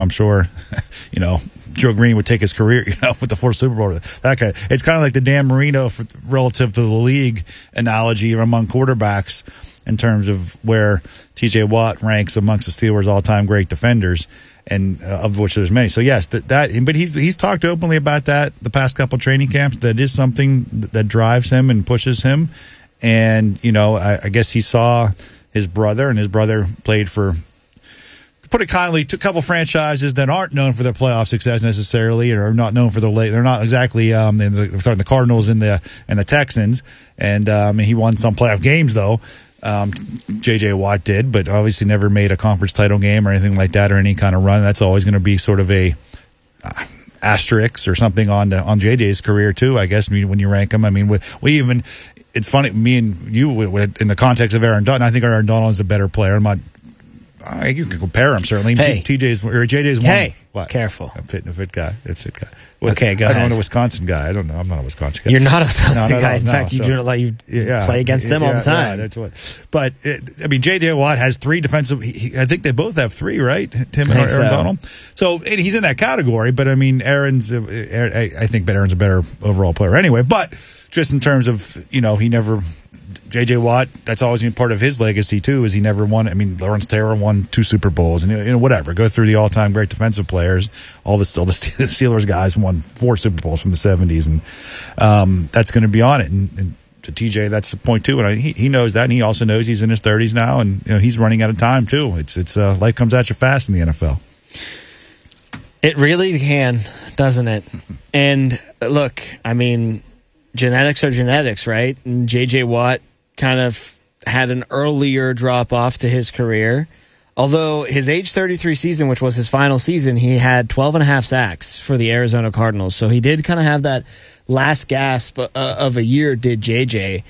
I'm sure, Joe Green would take his career, with the 4th Super Bowl. That guy. It's kind of like the Dan Marino relative to the league analogy among quarterbacks in terms of where T.J. Watt ranks amongst the Steelers' all-time great defenders, and of which there's many. So yes, but he's talked openly about that the past couple training camps. That is something that drives him and pushes him. And I guess he saw his brother, and his brother played for, to put it kindly, a couple franchises that aren't known for their playoff success necessarily, or are not known for they're not exactly the Cardinals and the Texans, and he won some playoff games though. J.J. Watt did, but obviously never made a conference title game or anything like that, or any kind of run. That's always going to be sort of a asterisk or something on J.J.'s career too, I guess, when you rank him. I mean, we even, it's funny, me and you, in the context of Aaron Donald, I think Aaron Donald is a better player. You can compare him, certainly. Hey. JJ's one. Hey, what? Careful. A fit guy. Okay, go ahead. I'm a Wisconsin guy. I don't know. I'm not a Wisconsin guy. You're not a Wisconsin guy. In fact, you play against them all the time. Yeah, that's what. But, J.J. Watt has 3 defensive. I think they both have 3, right? Tim and Aaron Donald. So he's in that category. But, Aaron's, I think Aaron's a better overall player anyway. But just in terms of, he never. J.J. Watt, that's always been part of his legacy, too, is he never won. Lawrence Taylor won 2 Super Bowls, and whatever. Go through the all-time great defensive players. All the Steelers guys won 4 Super Bowls from the 70s, and that's going to be on it. And to TJ, that's the point, too. And he knows that, and he also knows he's in his 30s now, and he's running out of time, too. It's life comes at you fast in the NFL. It really can, doesn't it? And, look, genetics are genetics, right? And J.J. Watt kind of had an earlier drop-off to his career. Although his age 33 season, which was his final season, he had 12 and a half sacks for the Arizona Cardinals. So he did kind of have that last gasp of a year, did J.J.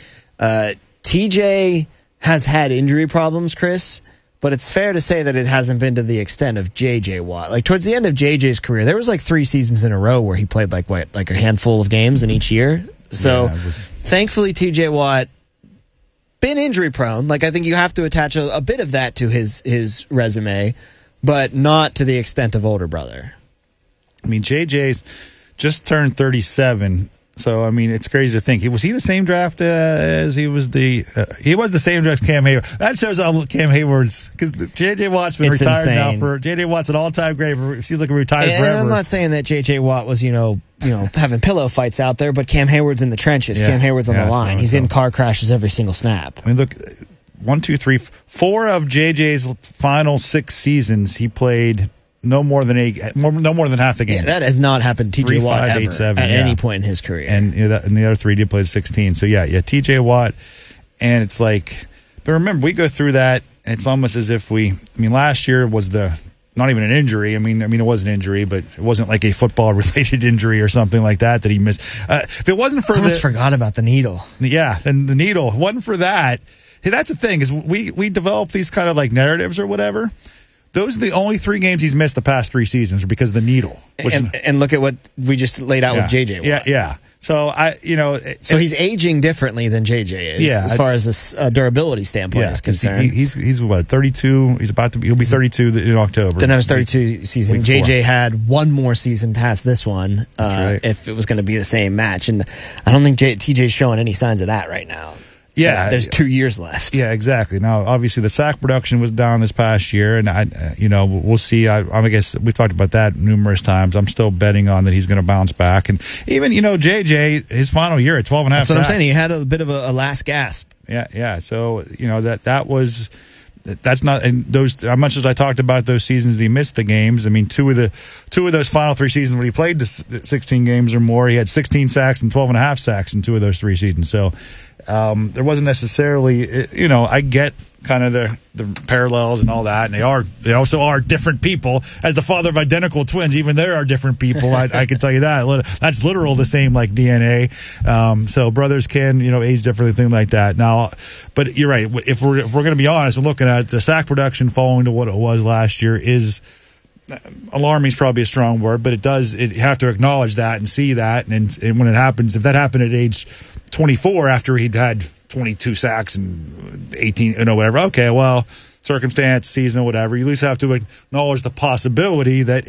TJ has had injury problems, Chris, but it's fair to say that it hasn't been to the extent of J.J. Watt. Like, towards the end of J.J.'s career, there was 3 seasons in a row where he played like a handful of games in each year. So, thankfully, T.J. Watt been injury prone. I think you have to attach a bit of that to his resume, but not to the extent of older brother. J.J.'s just turned 37. So, it's crazy to think. Was he the same draft as he was the same draft as Cam Hayward? That shows how Cam Hayward's, because J.J. Watt's been retired insane. now J.J. Watt's an all-time great. It seems like he retired forever. And I'm not saying that J.J. Watt was, having pillow fights out there, but Cam Hayward's in the trenches. Cam Hayward's on the line. He's in car crashes every single snap. Look, 1, 2, 3, 4 of J.J.'s final 6 seasons, he played no more than half the games. Yeah, that has not happened to T.J. Watt 5, ever 8, 7, at any point in his career. And the other 3 did play 16. So T.J. Watt, and it's but remember, we go through that, and it's almost as if last year was not even an injury. It was an injury, but it wasn't like a football-related injury or something like that he missed. If it wasn't for I almost forgot about the needle. Yeah, and the needle. If it wasn't for that, that's the thing, is we develop these kind of narratives or whatever. Those are the only 3 games he's missed the past 3 seasons because of the needle. And look at what we just laid out with J.J. Watt. Yeah. So so he's aging differently than J.J. is, as far as this durability standpoint is concerned. He's what, 32? He'll be 32 in October. Then I was 32 season. J.J. had 1 more season past this one, right. if it was going to be the same match. And I don't think T.J's showing any signs of that right now. Yeah, there's 2 years left. Yeah, exactly. Now, obviously, the sack production was down this past year, and we'll see. I guess we talked about that numerous times. I'm still betting on that he's going to bounce back, and even JJ, his final year at 12 and a half. That's what sacks. I'm saying. He had a bit of a last gasp. Yeah. So that was. That's not, and those, as much as I talked about those seasons he missed the games, 2 of those final 3 seasons when he played the 16 games or more, he had 16 sacks and 12 and a half sacks in 2 of those 3 seasons. So there wasn't necessarily, I get kind of the parallels and all that, and they also are different people. As the father of identical twins, even they are different people. I can tell you that. That's literal, the same like DNA. So brothers can age differently, things like that. Now, but you're right. If we're going to be honest, we're looking at the sack production falling to what it was last year is alarming. Is probably a strong word, but you have to acknowledge that and see that, and when it happens, if that happened at age 24 after he'd had 22 sacks and 18, whatever. Okay, well, circumstance, season, whatever. You at least have to acknowledge the possibility that